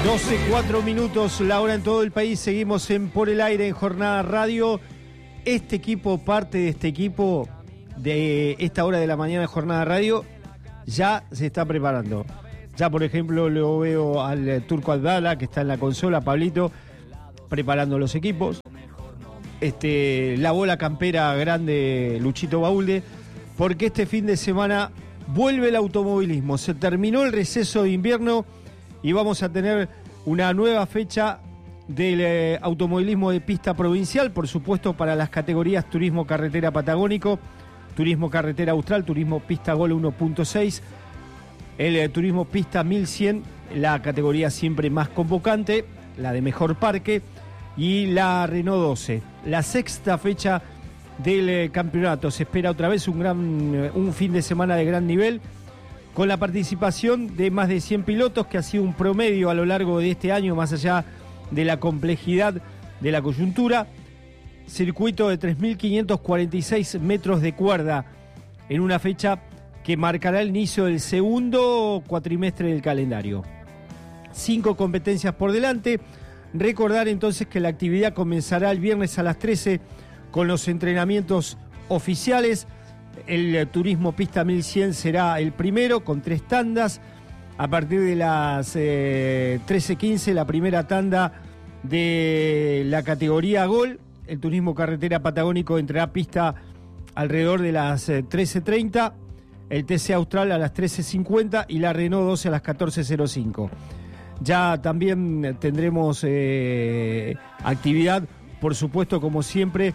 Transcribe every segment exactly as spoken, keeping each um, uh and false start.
doce, cuatro minutos, la hora en todo el país. Seguimos en Por el Aire, en Jornada Radio. Este equipo, parte de este equipo, de esta hora de la mañana de Jornada Radio, ya se está preparando. Ya, por ejemplo, lo veo al Turco Abdala, que está en la consola, Pablito, preparando los equipos. Este, la bola campera grande, Luchito Baulde, porque este fin de semana vuelve el automovilismo. Se terminó el receso de invierno y vamos a tener una nueva fecha del eh, automovilismo de pista provincial, por supuesto para las categorías Turismo Carretera Patagónico, Turismo Carretera Austral, Turismo Pista Gol uno punto seis, el eh, Turismo Pista mil cien, la categoría siempre más convocante, la de mejor parque, y la Renault doce. La sexta fecha del eh, campeonato. Se espera otra vez un, gran, eh, un fin de semana de gran nivel, con la participación de más de cien pilotos, que ha sido un promedio a lo largo de este año, más allá de la complejidad de la coyuntura. Circuito de tres mil quinientos cuarenta y seis metros de cuerda, en una fecha que marcará el inicio del segundo cuatrimestre del calendario. Cinco competencias por delante. Recordar entonces que la actividad comenzará el viernes a las trece con los entrenamientos oficiales. El Turismo Pista mil cien será el primero, con tres tandas. A partir de las eh, trece quince, la primera tanda de la categoría Gol. El Turismo Carretera Patagónico entrará a pista alrededor de las eh, trece treinta. El T C Austral a las trece cincuenta y la Renault doce a las catorce cero cinco. Ya también tendremos eh, actividad, por supuesto, como siempre,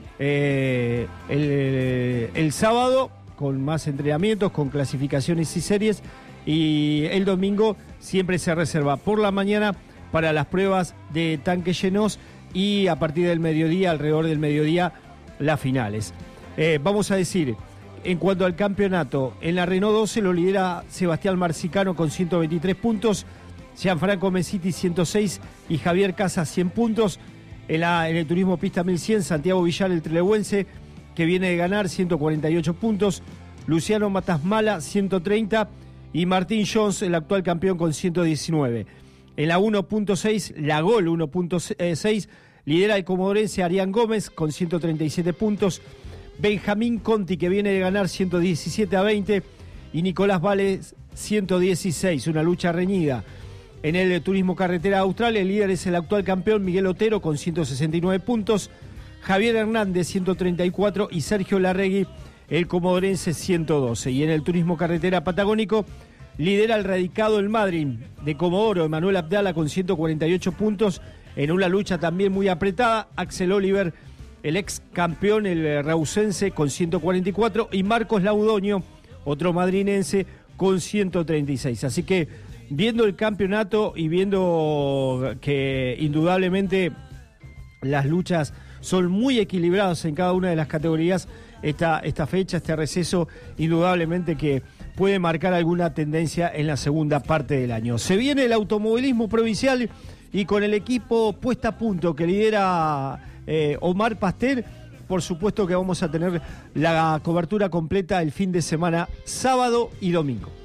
Eh, el, el sábado con más entrenamientos, con clasificaciones y series, y el domingo siempre se reserva por la mañana para las pruebas de tanques llenos, y a partir del mediodía, alrededor del mediodía, las finales. Eh, vamos a decir, en cuanto al campeonato, en la Renault doce lo lidera Sebastián Marcicano con ciento veintitrés puntos, Gianfranco Mesiti ciento seis y Javier Casas cien puntos. En, la, en el Turismo Pista mil cien, Santiago Villar, el trelewense, que viene de ganar ciento cuarenta y ocho puntos, Luciano Matasmala ciento treinta y Martín Jones, el actual campeón, con ciento diecinueve. En la uno punto seis, la Gol uno punto seis, lidera el comodorense Arián Gómez con ciento treinta y siete puntos, Benjamín Conti, que viene de ganar ciento diecisiete a veinte, y Nicolás Vales ciento dieciséis, una lucha reñida. En el Turismo Carretera Austral, el líder es el actual campeón Miguel Otero con ciento sesenta y nueve puntos, Javier Hernández ciento treinta y cuatro y Sergio Larregui, el comodorense, ciento doce. Y en el Turismo Carretera Patagónico lidera el radicado el Madrid de Comodoro, Emanuel Abdala, con ciento cuarenta y ocho puntos, en una lucha también muy apretada. Axel Oliver, el ex campeón, el rausense, con ciento cuarenta y cuatro, y Marcos Laudoño, otro madrinense, con ciento treinta y seis. Así que, viendo el campeonato y viendo que indudablemente las luchas son muy equilibradas en cada una de las categorías, esta, esta fecha, este receso, indudablemente que puede marcar alguna tendencia en la segunda parte del año. Se viene el automovilismo provincial, y con el equipo puesta a punto que lidera eh, Omar Pastel, por supuesto que vamos a tener la cobertura completa el fin de semana, sábado y domingo.